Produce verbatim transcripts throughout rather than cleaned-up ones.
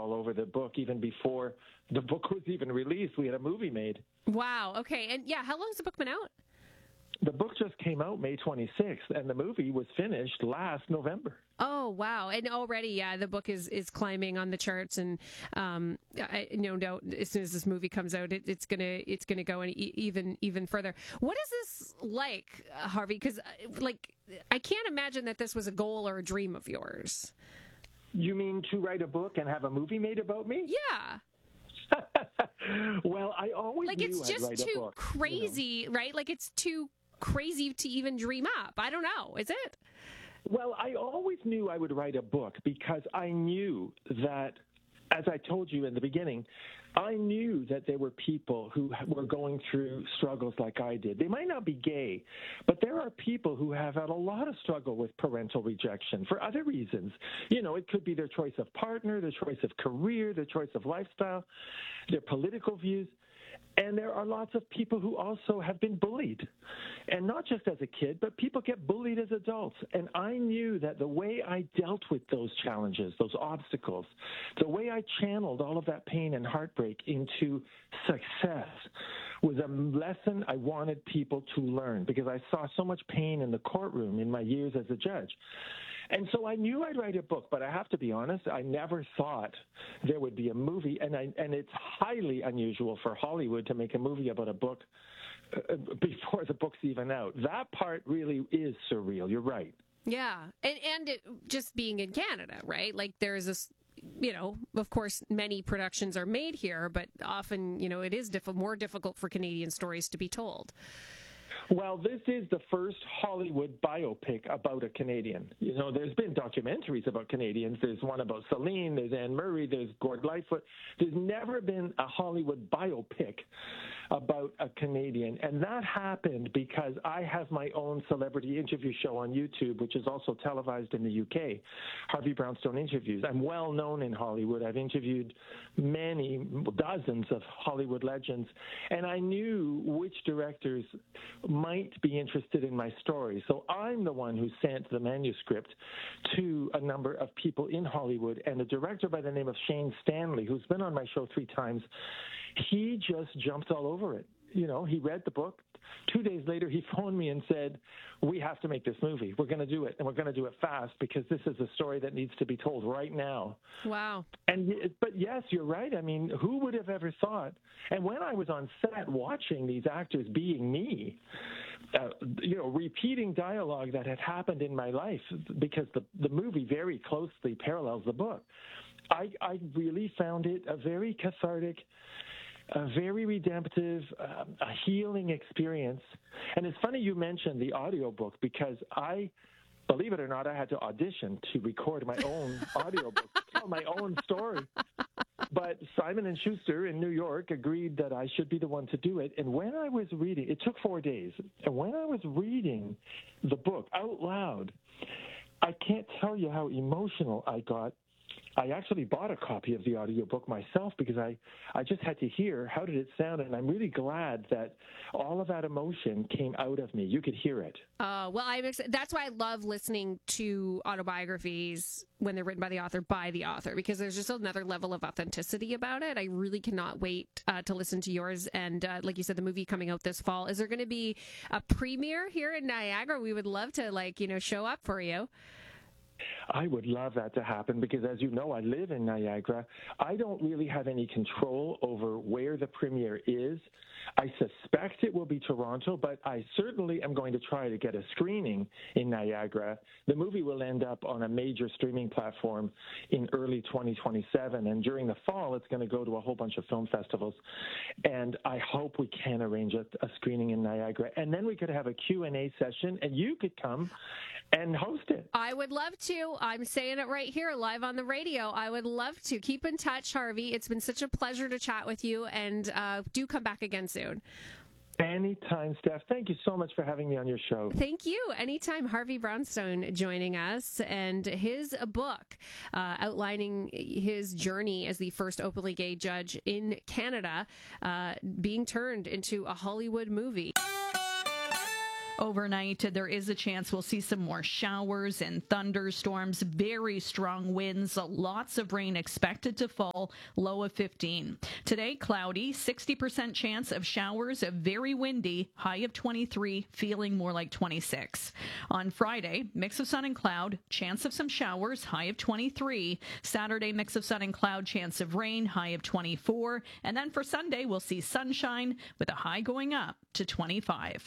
all over the book even before the book was even released. We had a movie made. Wow. Okay. And yeah, how long has the book been out? The book just came out May twenty-sixth, and the movie was finished last November. Oh, wow. And already, yeah, the book is, is climbing on the charts. And um, I, no doubt, as soon as this movie comes out, it, it's going to it's gonna go any, even even further. What is this like, uh, Harvey? Because, like, I can't imagine that this was a goal or a dream of yours. You mean to write a book and have a movie made about me? Yeah. Well, I always like knew it's I'd just write a too book, crazy, you know? Right? Like it's too crazy to even dream up. I don't know. Is it? Well, I always knew I would write a book because I knew that, as I told you in the beginning, I knew that there were people who were going through struggles like I did. They might not be gay, but there are people who have had a lot of struggle with parental rejection for other reasons. You know, it could be their choice of partner, their choice of career, their choice of lifestyle, their political views. And there are lots of people who also have been bullied. And not just as a kid, but people get bullied as adults. And I knew that the way I dealt with those challenges, those obstacles, the way I channeled all of that pain and heartbreak into success was a lesson I wanted people to learn because I saw so much pain in the courtroom in my years as a judge. And so I knew I'd write a book, but I have to be honest, I never thought there would be a movie. And I, and it's highly unusual for Hollywood to make a movie about a book uh, before the book's even out. That part really is surreal. You're right. Yeah. And, and it, just being in Canada, right? Like there's this, you know, of course, many productions are made here, but often, you know, it is diff- more difficult for Canadian stories to be told. Well, this is the first Hollywood biopic about a Canadian. You know, there's been documentaries about Canadians. There's one about Celine, there's Anne Murray, there's Gord Lightfoot. There's never been a Hollywood biopic about a Canadian. And that happened because I have my own celebrity interview show on YouTube, which is also televised in the U K, Harvey Brownstone Interviews. I'm well known in Hollywood. I've interviewed many, dozens of Hollywood legends. And I knew which directors might be interested in my story. So I'm the one who sent the manuscript to a number of people in Hollywood, and a director by the name of Shane Stanley, who's been on my show three times, he just jumped all over it. You know, he read the book. Two days later, he phoned me and said, we have to make this movie. We're going to do it, and we're going to do it fast because this is a story that needs to be told right now. Wow. And But yes, you're right. I mean, who would have ever thought? And when I was on set watching these actors being me, uh, you know, repeating dialogue that had happened in my life, because the, the movie very closely parallels the book, I, I really found it a very cathartic, a very redemptive, uh, a healing experience. And it's funny you mentioned the audiobook because I, believe it or not, I had to audition to record my own audiobook, to tell my own story. But Simon and Schuster in New York agreed that I should be the one to do it. And when I was reading, it took four days. And when I was reading the book out loud, I can't tell you how emotional I got. I actually bought a copy of the audiobook myself because I, I just had to hear how did it sound, and I'm really glad that all of that emotion came out of me. You could hear it. Uh, well, I'm ex- that's why I love listening to autobiographies when they're written by the author, by the author, because there's just another level of authenticity about it. I really cannot wait uh, to listen to yours. And uh, like you said, the movie coming out this fall. Is there going to be a premiere here in Niagara? We would love to, like, you know, show up for you. I would love that to happen because, as you know, I live in Niagara. I don't really have any control over where the premiere is. I suspect it will be Toronto, but I certainly am going to try to get a screening in Niagara. The movie will end up on a major streaming platform in early twenty twenty-seven, and during the fall, it's going to go to a whole bunch of film festivals. And I hope we can arrange a, a screening in Niagara, and then we could have a Q and A session, and you could come and host it. I would love to. I'm saying it right here, live on the radio. I would love to. Keep in touch, Harvey. It's been such a pleasure to chat with you, and uh, do come back again soon. Anytime, Steph. Thank you so much for having me on your show. Thank you. Anytime. Harvey Brownstone joining us, and his book uh, outlining his journey as the first openly gay judge in Canada, uh, being turned into a Hollywood movie. Overnight, there is a chance we'll see some more showers and thunderstorms, very strong winds, lots of rain expected to fall, low of fifteen. Today, cloudy, sixty percent chance of showers, very windy, high of twenty-three, feeling more like twenty-six. On Friday, mix of sun and cloud, chance of some showers, high of twenty-three. Saturday, mix of sun and cloud, chance of rain, high of twenty-four. And then for Sunday, we'll see sunshine with a high going up to twenty-five.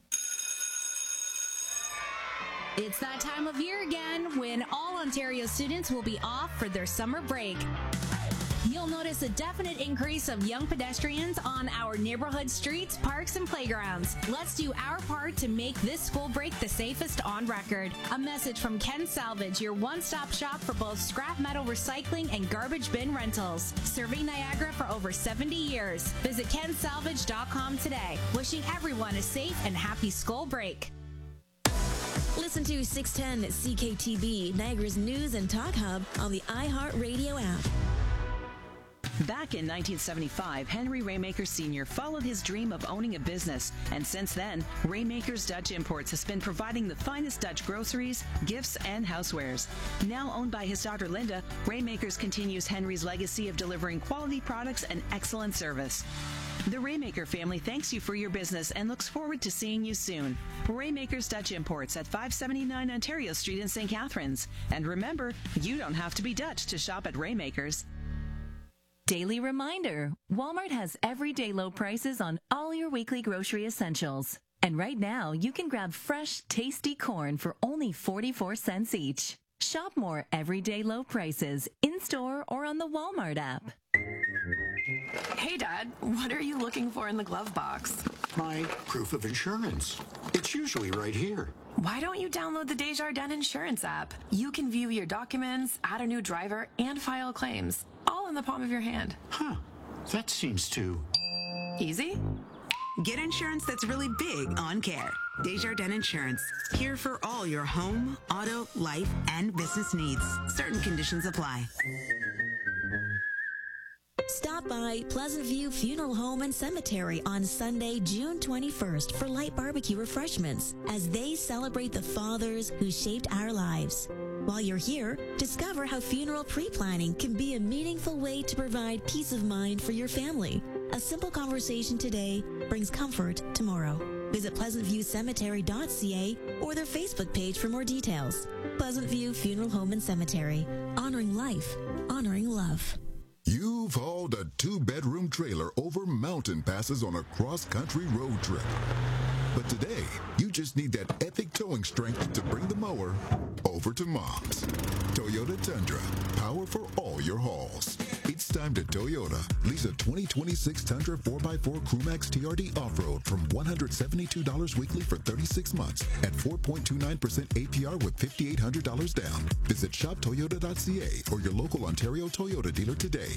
It's that time of year again when all Ontario students will be off for their summer break. You'll notice a definite increase of young pedestrians on our neighborhood streets, parks, and playgrounds. Let's do our part to make this school break the safest on record. A message from Ken Salvage, your one-stop shop for both scrap metal recycling and garbage bin rentals. Serving Niagara for over seventy years. Visit ken salvage dot com today. Wishing everyone a safe and happy school break. Listen to six ten C K T B, Niagara's news and talk hub on the iHeartRadio app. Back in nineteen seventy-five, Henry Raymaker Senior followed his dream of owning a business, and since then, Raymaker's Dutch Imports has been providing the finest Dutch groceries, gifts, and housewares. Now owned by his daughter Linda, Raymakers continues Henry's legacy of delivering quality products and excellent service. The Raymaker family thanks you for your business and looks forward to seeing you soon. Raymaker's Dutch Imports at five seventy-nine Ontario Street in Saint Catharines. And remember, you don't have to be Dutch to shop at Raymaker's. Daily reminder, Walmart has everyday low prices on all your weekly grocery essentials. And right now, you can grab fresh, tasty corn for only forty-four cents each. Shop more everyday low prices in-store or on the Walmart app. Hey, Dad, what are you looking for in the glove box? My proof of insurance. It's usually right here. Why don't you download the Desjardins Insurance app? You can view your documents, add a new driver, and file claims, all in the palm of your hand. Huh. That seems too... easy? Get insurance that's really big on care. Desjardins Insurance. Here for all your home, auto, life, and business needs. Certain conditions apply. Stop by Pleasant View Funeral Home and Cemetery on Sunday, June twenty-first for light barbecue refreshments as they celebrate the fathers who shaped our lives. While you're here, discover how funeral pre-planning can be a meaningful way to provide peace of mind for your family. A simple conversation today brings comfort tomorrow. Visit pleasant view cemetery dot c a or their Facebook page for more details. Pleasant View Funeral Home and Cemetery. Honoring life, honoring love. You've hauled a two-bedroom trailer over mountain passes on a cross-country road trip. But today, you just need that epic towing strength to bring the mower over to Mom's. Toyota Tundra, power for all your hauls. It's time to Toyota. Lease a twenty twenty-six Tundra four by four Crewmax T R D Off-Road from one hundred seventy-two dollars weekly for thirty-six months at four point two nine percent A P R with five thousand eight hundred dollars down. Visit shop toyota dot c a or your local Ontario Toyota dealer today.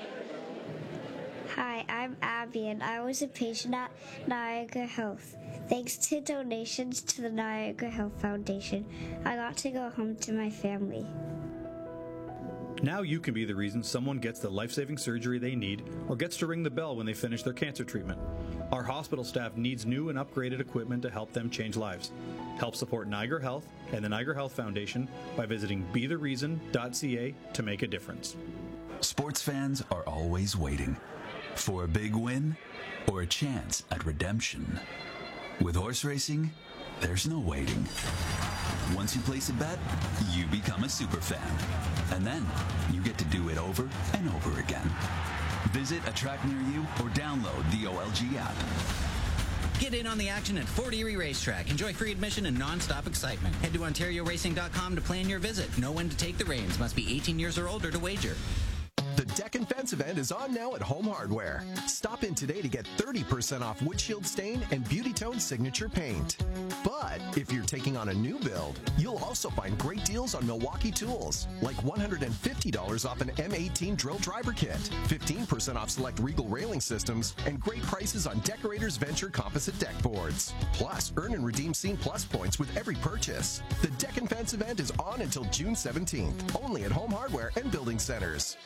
Hi, I'm Abby, and I was a patient at Niagara Health. Thanks to donations to the Niagara Health Foundation, I got to go home to my family. Now you can be the reason someone gets the life-saving surgery they need or gets to ring the bell when they finish their cancer treatment. Our hospital staff needs new and upgraded equipment to help them change lives. Help support Niagara Health and the Niagara Health Foundation by visiting be the reason dot c a to make a difference. Sports fans are always waiting for a big win or a chance at redemption. With horse racing, there's no waiting. Once you place a bet, you become a super fan. And then you get to do it over and over again. Visit a track near you or download the O L G app. Get in on the action at Fort Erie Racetrack. Enjoy free admission and non-stop excitement. Head to ontario racing dot com to plan your visit. Know when to take the reins. Must be eighteen years or older to wager. The Deck and Fence event is on now at Home Hardware. Stop in today to get thirty percent off windshield stain and Beauty Tone signature paint. But if you're taking on a new build, you'll also find great deals on Milwaukee tools, like one hundred fifty dollars off an M eighteen drill driver kit, fifteen percent off select Regal railing systems, and great prices on Decorators Venture composite deck boards. Plus, earn and redeem Scene Plus points with every purchase. The Deck and Fence event is on until June seventeenth, only at Home Hardware and Building Centers.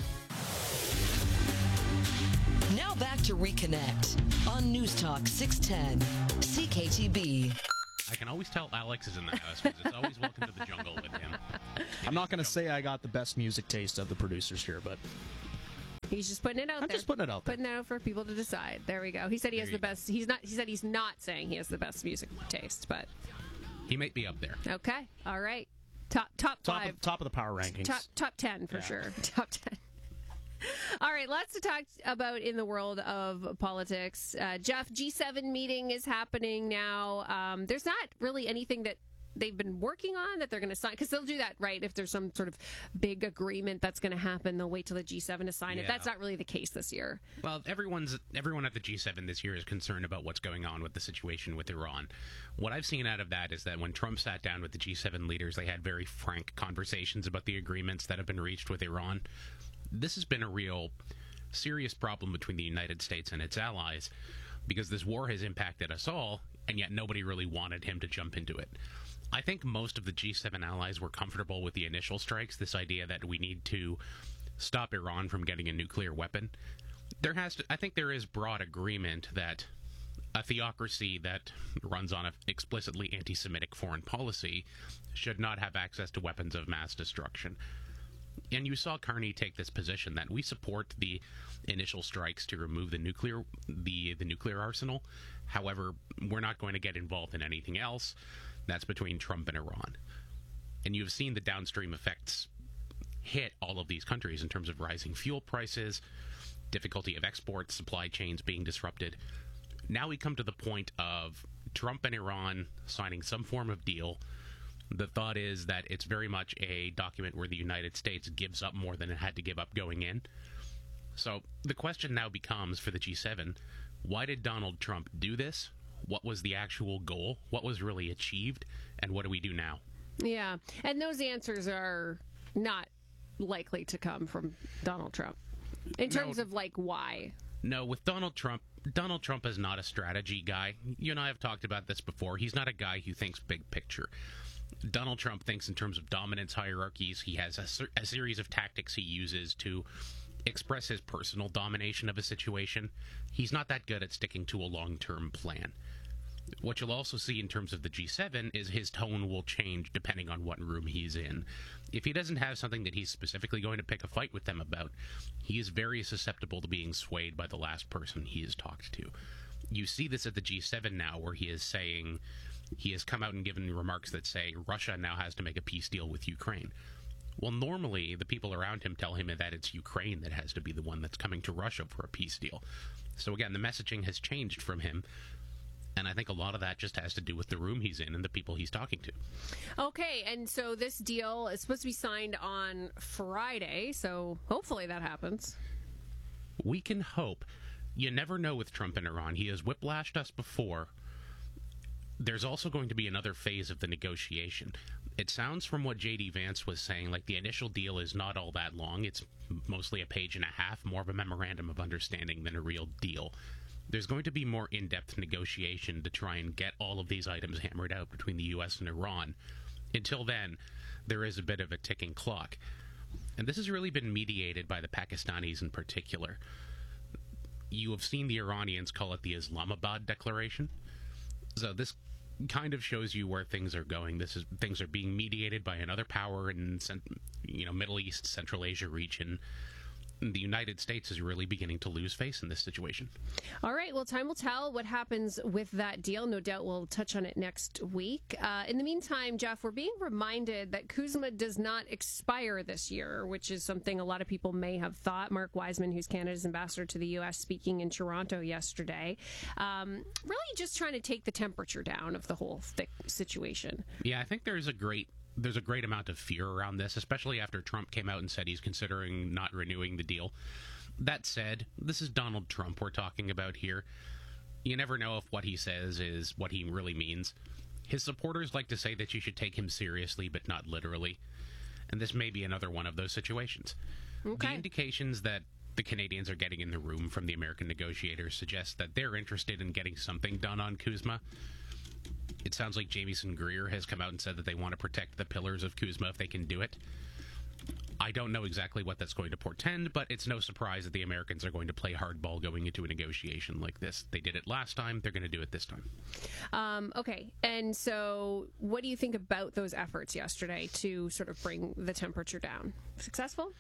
Now back to Reconnect on News Talk six ten C K T B. I can always tell Alex is in the house because it's always welcome to the jungle with him. I'm not going to say I got the best music taste of the producers here, but he's just putting it out I'm there. just putting it out there. Putting it out for people to decide. There we go. He said he There has you the best. He's not. He said he's not saying he has the best music taste, but he might be up there. Okay. All right. Top top top five. of, top of the power rankings. Top top ten for Yeah. sure. Top ten. All right, lots to talk about in the world of politics. Uh, Jeff, G seven meeting is happening now. Um, there's not really anything that they've been working on that they're going to sign, because they'll do that, right? If there's some sort of big agreement that's going to happen, they'll wait till the G seven to sign it. Yeah. That's not really the case this year. Well, everyone's everyone at the G seven this year is concerned about what's going on with the situation with Iran. What I've seen out of that is that when Trump sat down with the G seven leaders, they had very frank conversations about the agreements that have been reached with Iran. This has been a real serious problem between the United States and its allies, because this war has impacted us all, and yet nobody really wanted him to jump into it. I think most of the G seven allies were comfortable with the initial strikes, this idea that we need to stop Iran from getting a nuclear weapon. There has to, I think there is broad agreement that a theocracy that runs on an explicitly anti-Semitic foreign policy should not have access to weapons of mass destruction. And you saw Carney take this position that we support the initial strikes to remove the nuclear the the nuclear arsenal. However, we're not going to get involved in anything else. That's between Trump and Iran. And you've seen the downstream effects hit all of these countries in terms of rising fuel prices, difficulty of exports, supply chains being disrupted. Now we come to the point of Trump and Iran signing some form of deal. The thought is that it's very much a document where the United States gives up more than it had to give up going in. So the question now becomes for the G seven, why did Donald Trump do this? What was the actual goal? What was really achieved? And what do we do now? Yeah, and those answers are not likely to come from Donald Trump in terms No. of, like, why. No, with Donald Trump, Donald Trump is not a strategy guy. You and I have talked about this before. He's not a guy who thinks big picture. Donald Trump thinks in terms of dominance hierarchies. He has a, ser- a series of tactics he uses to express his personal domination of a situation. He's not that good at sticking to a long-term plan. What you'll also see in terms of the G seven is his tone will change depending on what room he's in. If he doesn't have something that he's specifically going to pick a fight with them about, he is very susceptible to being swayed by the last person he has talked to. You see this at the G seven now, where he is saying... He has come out and given remarks that say Russia now has to make a peace deal with Ukraine. Well, normally the people around him tell him that it's Ukraine that has to be the one that's coming to Russia for a peace deal. So again, the messaging has changed from him, and I think a lot of that just has to do with the room he's in and the people he's talking to. Okay, and so this deal is supposed to be signed on Friday, so hopefully that happens. We can hope. You never know with Trump and Iran. He has whiplashed us before. There's also going to be another phase of the negotiation. It sounds from what J D Vance was saying like the initial deal is not all that long. It's mostly a page and a half, more of a memorandum of understanding than a real deal. There's going to be more in-depth negotiation to try and get all of these items hammered out between the U S and Iran. Until then, there is a bit of a ticking clock. And this has really been mediated by the Pakistanis in particular. You have seen the Iranians call it the Islamabad Declaration. So this kind of shows you where things are going. This is things are being mediated by another power in, you know, Middle East, Central Asia region. The United States is really beginning to lose face in this situation. All right, well, time will tell what happens with that deal. No doubt we'll touch on it next week. Uh, in the meantime, Jeff, we're being reminded that CUSMA does not expire this year, which is something a lot of people may have thought. Mark Wiseman, who's Canada's ambassador to the U S, speaking in Toronto yesterday, um, really just trying to take the temperature down of the whole thick situation. Yeah, I think there's a great There's a great amount of fear around this, especially after Trump came out and said he's considering not renewing the deal. That said, this is Donald Trump we're talking about here. You never know if what he says is what he really means. His supporters like to say that you should take him seriously, but not literally. And this may be another one of those situations. Okay. The indications that the Canadians are getting in the room from the American negotiators suggest that they're interested in getting something done on CUSMA. It sounds like Jamieson Greer has come out and said that they want to protect the pillars of CUSMA if they can do it. I don't know exactly what that's going to portend, but it's no surprise that the Americans are going to play hardball going into a negotiation like this. They did it last time. They're going to do it this time. Um, okay. And so what do you think about those efforts yesterday to sort of bring the temperature down? Successful?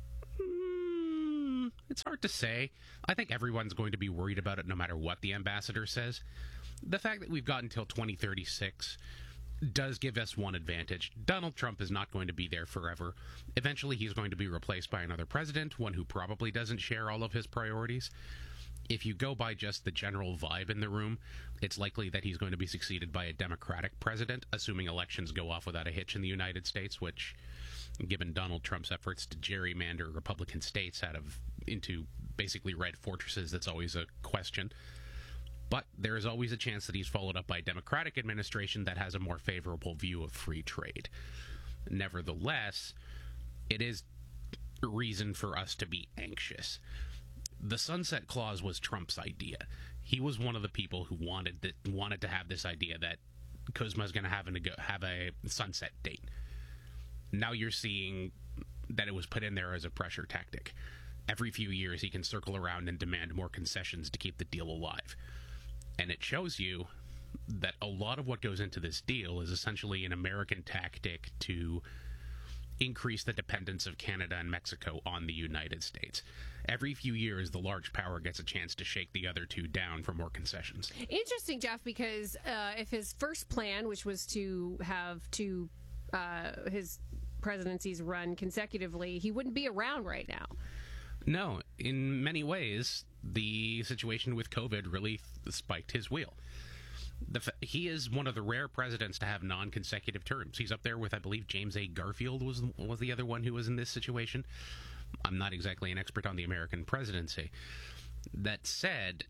Mm, it's hard to say. I think everyone's going to be worried about it no matter what the ambassador says. The fact that we've got until twenty thirty-six does give us one advantage. Donald Trump is not going to be there forever. Eventually, he's going to be replaced by another president, one who probably doesn't share all of his priorities. If you go by just the general vibe in the room, it's likely that he's going to be succeeded by a Democratic president, assuming elections go off without a hitch in the United States, which, given Donald Trump's efforts to gerrymander Republican states out of into basically red fortresses, that's always a question. But there is always a chance that he's followed up by a Democratic administration that has a more favorable view of free trade. Nevertheless, it is a reason for us to be anxious. The sunset clause was Trump's idea. He was one of the people who wanted that wanted to have this idea that Kuzma is going to have a have a sunset date. Now you're seeing that it was put in there as a pressure tactic. Every few years he can circle around and demand more concessions to keep the deal alive. And it shows you that a lot of what goes into this deal is essentially an American tactic to increase the dependence of Canada and Mexico on the United States. Every few years, the large power gets a chance to shake the other two down for more concessions. Interesting, Jeff, because uh, if his first plan, which was to have two, uh, his presidencies run consecutively, he wouldn't be around right now. No, in many ways, the situation with COVID really spiked his wheel. The f- he is one of the rare presidents to have non-consecutive terms. He's up there with, I believe, James A. Garfield was was the other one who was in this situation. I'm not exactly an expert on the American presidency. That said,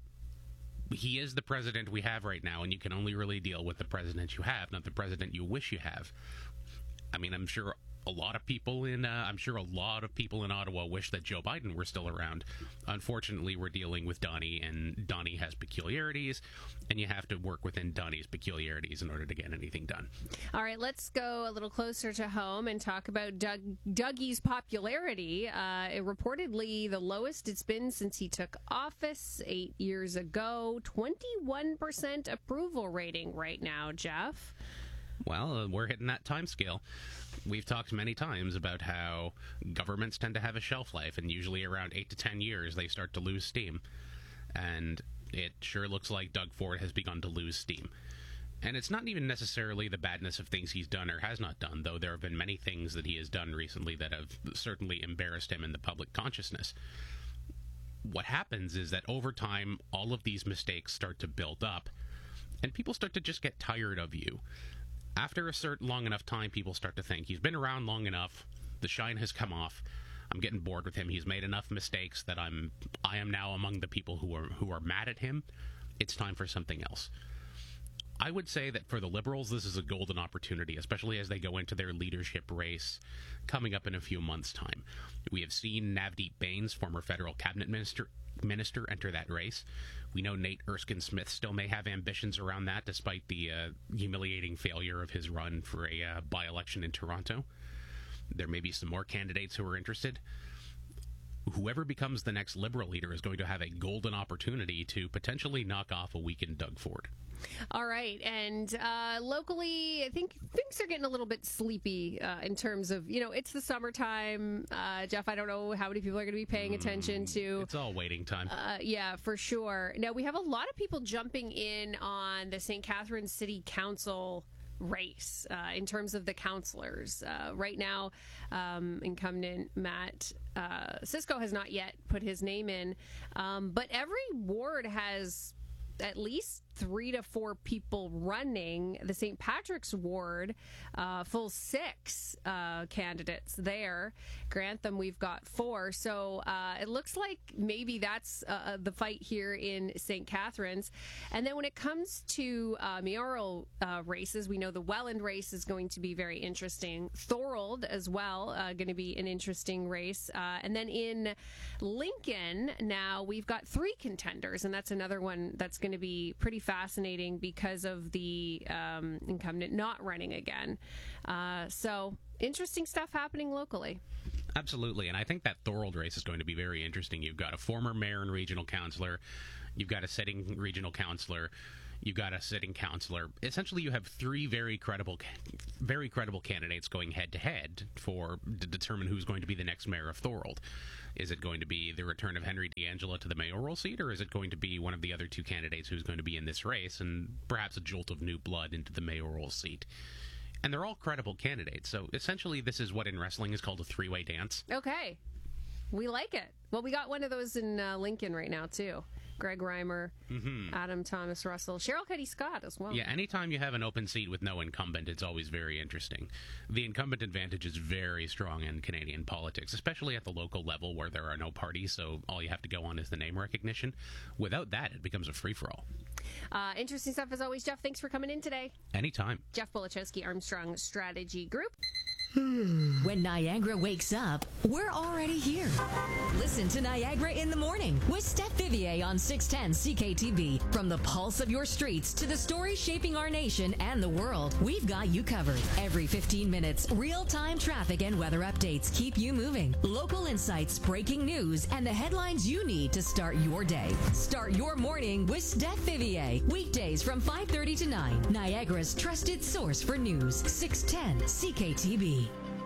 he is the president we have right now, and you can only really deal with the president you have, not the president you wish you have. I mean, I'm sure a lot of people in, uh, I'm sure a lot of people in Ottawa wish that Joe Biden were still around. Unfortunately, we're dealing with Donnie, and Donnie has peculiarities, and you have to work within Donnie's peculiarities in order to get anything done. All right, let's go a little closer to home and talk about Doug, Dougie's popularity. Uh, it reportedly the lowest it's been since he took office eight years ago. twenty-one percent approval rating right now, Jeff. Well, uh, we're hitting that time scale. We've talked many times about how governments tend to have a shelf life, and usually around eight to ten years they start to lose steam. And it sure looks like Doug Ford has begun to lose steam. And it's not even necessarily the badness of things he's done or has not done, though there have been many things that he has done recently that have certainly embarrassed him in the public consciousness. What happens is that over time, all of these mistakes start to build up, and people start to just get tired of you. After a certain long enough time, people start to think, he's been around long enough, the shine has come off, I'm getting bored with him, he's made enough mistakes that I'm, I am now among the people who are, who are mad at him, it's time for something else. I would say that for the Liberals, this is a golden opportunity, especially as they go into their leadership race coming up in a few months' time. We have seen Navdeep Bains, former federal cabinet minister, minister enter that race. We know Nate Erskine-Smith still may have ambitions around that, despite the uh, humiliating failure of his run for a uh, by-election in Toronto. There may be some more candidates who are interested. Whoever becomes the next Liberal leader is going to have a golden opportunity to potentially knock off a weakened Doug Ford. All right, and uh, locally, I think things are getting a little bit sleepy uh, in terms of, you know, it's the summertime. Uh, Jeff, I don't know how many people are going to be paying attention to. It's all waiting time. Uh, yeah, for sure. Now, we have a lot of people jumping in on the Saint Catharines City Council race uh, in terms of the councillors. Uh, right now, um, incumbent Matt uh, Cisco has not yet put his name in, um, but every ward has at least three to four people running. The Saint Patrick's ward, uh, full six uh, candidates there. Grantham, we've got four. So uh, it looks like maybe that's uh, the fight here in Saint Catharines. And then when it comes to uh, mayoral uh, races, we know the Welland race is going to be very interesting. Thorold as well, uh, going to be an interesting race. Uh, and then in Lincoln, now we've got three contenders, and that's another one that's going to be pretty fascinating because of the um, incumbent not running again. Uh, so interesting stuff happening locally. Absolutely, and I think that Thorold race is going to be very interesting. You've got a former mayor and regional councillor, you've got a sitting regional councillor, you've got a sitting councillor. Essentially, you have three very credible, very credible candidates going head-to-head for to determine who's going to be the next mayor of Thorold. Is it going to be the return of Henry D'Angelo to the mayoral seat, or is it going to be one of the other two candidates who's going to be in this race and perhaps a jolt of new blood into the mayoral seat? And they're all credible candidates, so essentially this is what in wrestling is called a three-way dance. Okay. We like it. Well, we got one of those in uh, Lincoln right now, too. Greg Reimer, mm-hmm. Adam Thomas Russell, Cheryl Cuddy Scott as well. Yeah, anytime you have an open seat with no incumbent, it's always very interesting. The incumbent advantage is very strong in Canadian politics, especially at the local level where there are no parties, so all you have to go on is the name recognition. Without that, it becomes a free-for-all. Uh, interesting stuff as always, Jeff. Thanks for coming in today. Anytime. Jeff Bolichowski, Armstrong Strategy Group. When Niagara wakes up, we're already here. Listen to Niagara in the Morning with Steph Vivier on six ten C K T V. From the pulse of your streets to the stories shaping our nation and the world, we've got you covered. Every fifteen minutes, real-time traffic and weather updates keep you moving. Local insights, breaking news, and the headlines you need to start your day. Start your morning with Steph Vivier. Weekdays from five thirty to nine. Niagara's trusted source for news. six ten C K T V.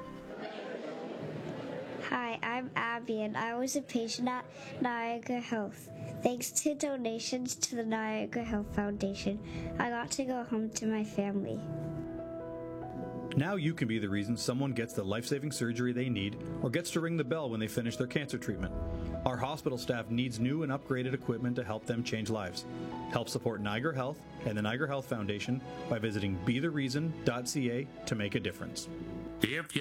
Hi, I'm Abby, and I was a patient at Niagara Health. Thanks to donations to the Niagara Health Foundation, I got to go home to my family. Now you can be the reason someone gets the life-saving surgery they need or gets to ring the bell when they finish their cancer treatment. Our hospital staff needs new and upgraded equipment to help them change lives. Help support Niagara Health and the Niagara Health Foundation by visiting be the reason dot c a to make a difference. If you